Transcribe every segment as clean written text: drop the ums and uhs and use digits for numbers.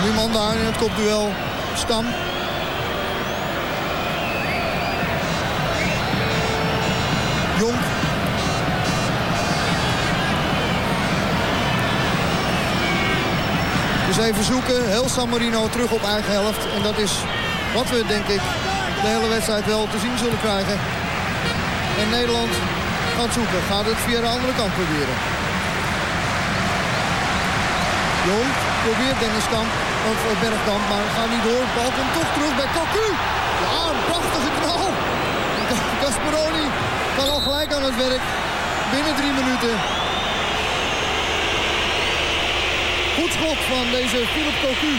Nu man daar in het kopduel. Stam. Jong. Dus even zoeken. Heel San Marino terug op eigen helft. En dat is wat we denk ik de hele wedstrijd wel te zien zullen krijgen. En Nederland gaat zoeken. Gaat het via de andere kant proberen. Jong probeert Denniskamp. Of Bergkamp. Maar gaat niet door. Bal komt toch terug bij Cocu. Ja, een prachtige knal. Gasperoni kan al gelijk aan het werk. Binnen 3 minuten. Goed schot van deze Philip Cocu.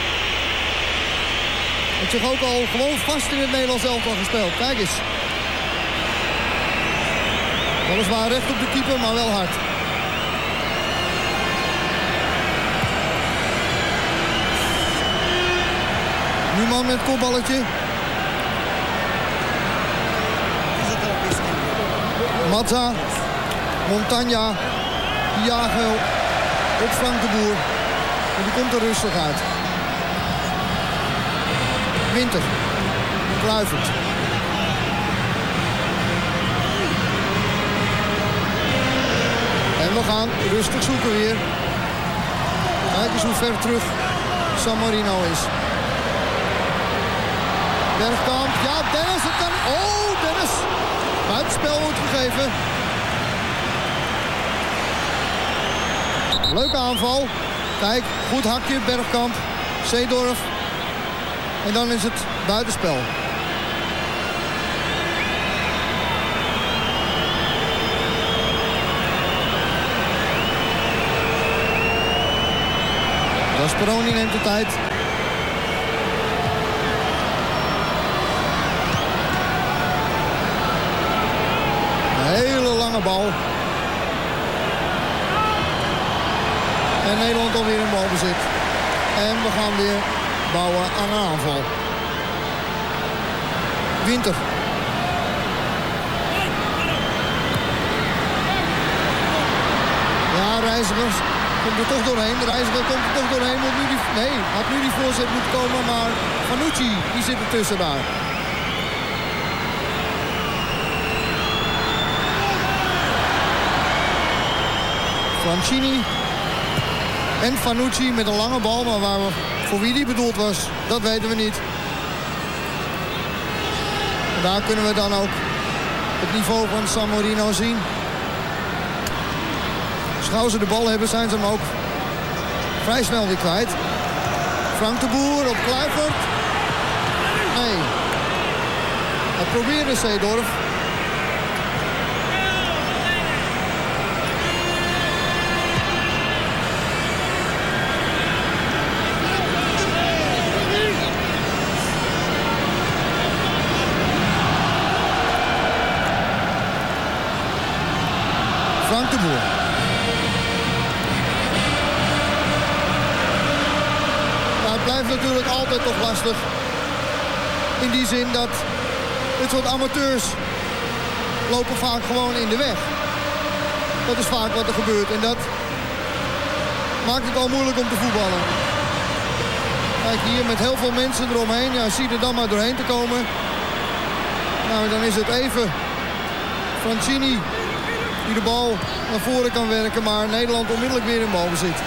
Het zich ook al gewoon vast in het Nederlands elftal gespeeld. Kijk eens. Weliswaar recht op de keeper, maar wel hard. Nu man met kopballetje. Mazza. Montagna. Die jagen op Frank de Boer. En die komt er rustig uit. Winter. Kluivert. En we gaan rustig zoeken weer. Kijk eens hoe ver terug San Marino is. Bergkamp. Ja, Dennis. Het kan... Oh, Dennis. Buitenspel wordt gegeven. Leuke aanval. Kijk, goed hakje, Bergkamp. Seedorf. En dan is het buitenspel. Gasperoni neemt de tijd. Een hele lange bal. En Nederland alweer in balbezit. En we gaan weer bouwen aan een aanval. Winter. Ja, Reizigers komt er toch doorheen. De Reiziger komt er toch doorheen. Had nu die voorzet moeten komen, maar Fanucci die zit ertussen daar. Francini en Fanucci met een lange bal, maar voor wie die bedoeld was, dat weten we niet. En daar kunnen we dan ook het niveau van San Marino zien. Als gauw ze de bal hebben, zijn ze hem ook vrij snel weer kwijt. Frank de Boer op Kluivert. Nee. Dat probeerde Seedorf. Frank de Boer. Nou, het blijft natuurlijk altijd toch lastig. In die zin dat dit soort amateurs lopen vaak gewoon in de weg. Dat is vaak wat er gebeurt. En dat maakt het al moeilijk om te voetballen. Kijk hier met heel veel mensen eromheen. Ja, zie er dan maar doorheen te komen. Nou, dan is het even Francini die de bal naar voren kan werken, maar Nederland onmiddellijk weer in balbezit.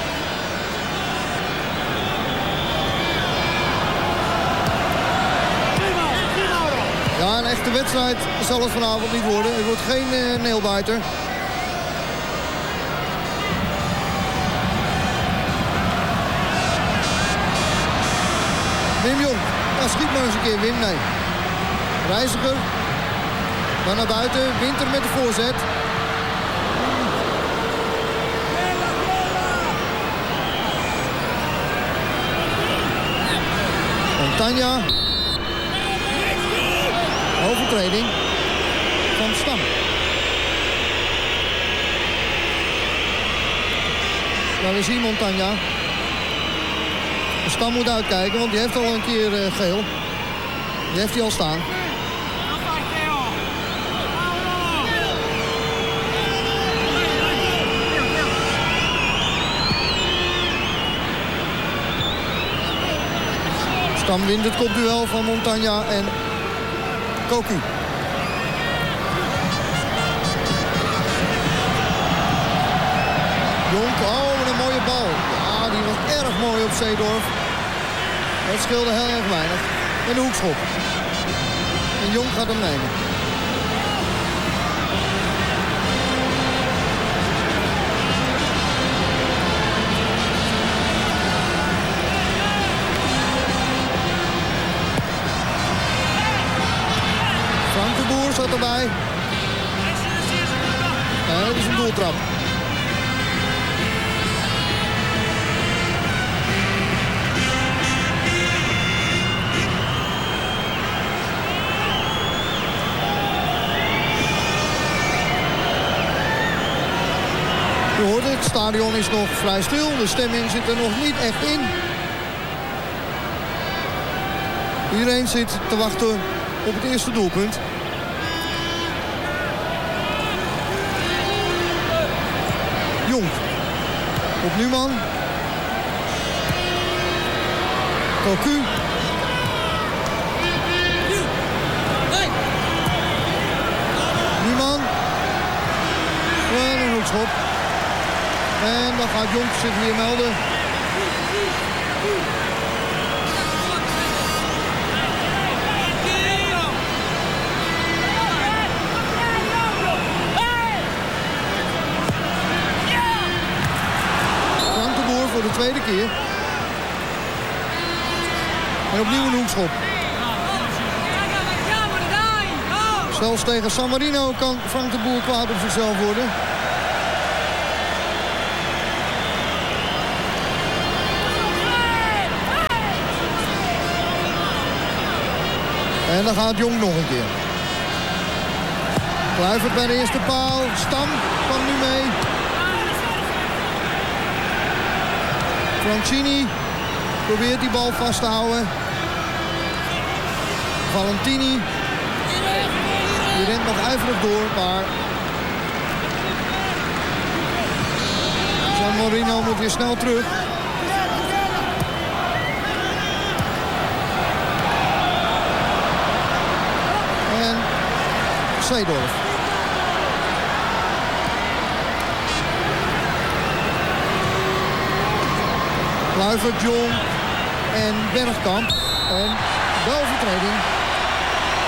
Ja, een echte wedstrijd zal het vanavond niet worden. Het wordt geen nailbiter. Wim Jong. Ja, schiet maar eens een keer, Wim. Nee. Reiziger. Dan naar buiten. Winter met de voorzet. Montagna. Overtreding van Stam. Daar is hier Montagna. Stam moet uitkijken, want die heeft al een keer geel. Die heeft hij al staan. Stam wint het kopduel van Montagna en Cocu. Jonk, oh, wat een mooie bal. Ja, die was erg mooi op Seedorf. Dat scheelde heel erg weinig. En de hoekschop. En Jonk gaat hem nemen. Frank de Boer zat erbij. En dat is een doeltrap. Je hoort het stadion is nog vrij stil. De stemming zit er nog niet echt in. Iedereen zit te wachten op het eerste doelpunt. Jonk. Op Numan. Cocu. Numan. En een hoekschop. En dan gaat Jonk zich weer melden. Frank de Boer voor de tweede keer. En opnieuw een hoekschop. Zelfs tegen San Marino kan Frank de Boer kwaad op zichzelf worden. En dan gaat Jong nog een keer. Kluivert bij de eerste paal. Stam kan nu mee. Francini probeert die bal vast te houden. Valentini. Die rent nog ijverig door, maar San Marino moet weer snel terug. En Seedorf. Kluivert, Jong en Bergkamp. En de overtreding.